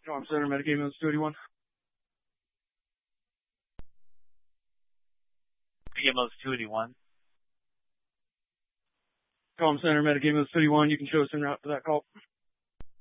Charm Center, Metagame Mills 281. PMO's 281. Charm Center, Metagame Mills 281. You can show us en route for that call.